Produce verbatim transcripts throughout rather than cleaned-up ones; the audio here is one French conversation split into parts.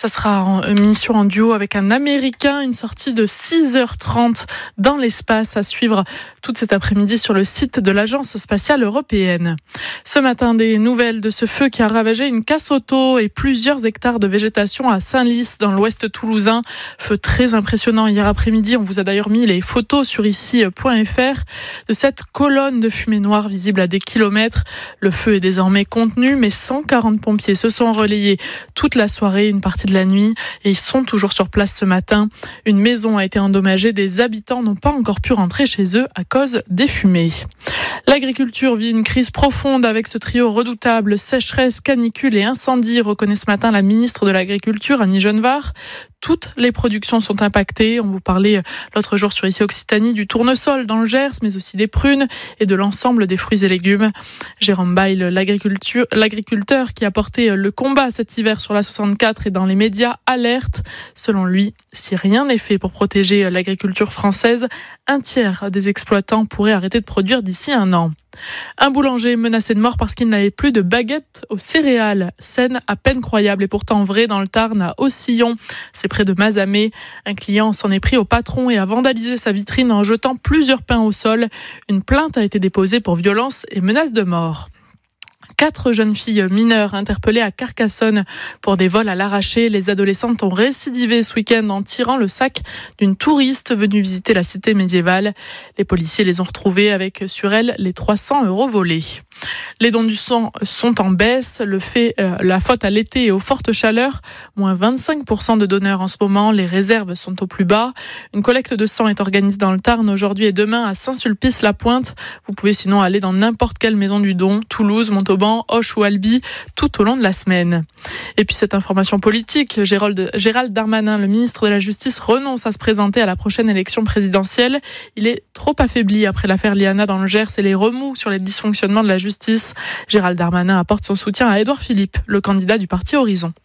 Ça sera en mission en duo avec un Américain, une sortie de six heures trente dans l'espace à suivre toute cet après-midi sur le site de l'Agence spatiale européenne. Ce matin, des nouvelles de ce feu qui a ravagé une casse auto et plusieurs hectares de végétation à Saint-Lys dans l'ouest toulousain. Feu très impressionnant hier après-midi. On vous a d'ailleurs mis les photos sur ici point f r de cette colonne de fumée noire visible à des kilomètres. Le feu est désormais contenu, mais cent quarante pompiers se sont relayés toute la soirée, une partie de la nuit, et ils sont toujours sur place ce matin. Une maison a été endommagée. Des habitants n'ont pas encore pu rentrer chez eux à cause des fumées. L'agriculture vit une crise profonde avec ce trio redoutable, sécheresse, canicule et incendie, reconnaît ce matin la ministre de l'Agriculture, Annie Genevard. Toutes les productions sont impactées. On vous parlait l'autre jour sur ici Occitanie du tournesol dans le Gers, mais aussi des prunes et de l'ensemble des fruits et légumes. Jérôme Bail, l'agriculture, l'agriculteur qui a porté le combat cet hiver sur la soixante-quatre et dans les médias, alerte. Selon lui, si rien n'est fait pour protéger l'agriculture française, un tiers des exploitants pourraient arrêter de produire d'ici un an. Un boulanger menacé de mort parce qu'il n'avait plus de baguettes aux céréales. Scène à peine croyable et pourtant vraie dans le Tarn à Aussillon. C'est près de Mazamet. Un client s'en est pris au patron et a vandalisé sa vitrine en jetant plusieurs pains au sol. Une plainte a été déposée pour violence et menace de mort. Quatre jeunes filles mineures interpellées à Carcassonne pour des vols à l'arraché. Les adolescentes ont récidivé ce week-end en tirant le sac d'une touriste venue visiter la cité médiévale. Les policiers les ont retrouvées avec sur elles les trois cents euros volés. Les dons du sang sont en baisse. Le fait, euh, la faute à l'été et aux fortes chaleurs. Moins vingt-cinq pour cent de donneurs en ce moment. Les réserves sont au plus bas. Une collecte de sang est organisée dans le Tarn aujourd'hui et demain à Saint-Sulpice-la-Pointe. Vous pouvez sinon aller dans n'importe quelle maison du don, Toulouse, Montauban, Auch ou Albi, tout au long de la semaine. Et puis cette information politique, Gérald, Gérald Darmanin, le ministre de la Justice, renonce à se présenter à la prochaine élection présidentielle. Il est trop affaibli après l'affaire Liana dans le Gers et les remous sur les dysfonctionnements de la justice. Gérald Darmanin apporte son soutien à Édouard Philippe, le candidat du parti Horizon.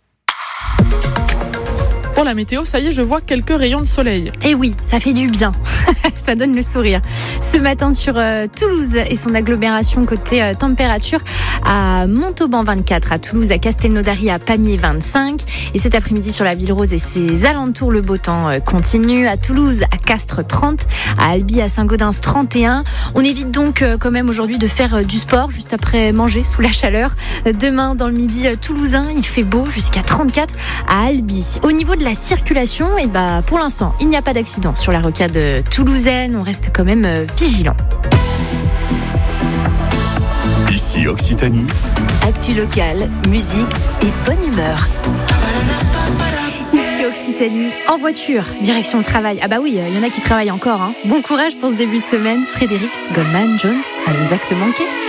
Pour la météo, ça y est, je vois quelques rayons de soleil. Et oui, ça fait du bien. Ça donne le sourire. Ce matin sur euh, Toulouse et son agglomération côté euh, température, à Montauban vingt-quatre, à Toulouse, à Castelnaudary, à Pamiers vingt-cinq. Et cet après-midi sur la Ville Rose et ses alentours, le beau temps euh, continue. À Toulouse, à Castres trente, à Albi, à Saint-Gaudens trente et un. On évite donc euh, quand même aujourd'hui de faire euh, du sport juste après manger sous la chaleur. Euh, demain, dans le midi euh, toulousain, il fait beau jusqu'à trente-quatre à Albi. Au niveau de la circulation, et bah, pour l'instant, il n'y a pas d'accident sur la rocade toulousaine. On reste quand même euh, vigilant. Ici Occitanie. Actu locale, musique et bonne humeur. Ici Occitanie, en voiture, direction le travail. Ah bah oui, il y en a qui travaillent encore. Hein. Bon courage pour ce début de semaine. Frédéric Goldman Jones a exactement manqué.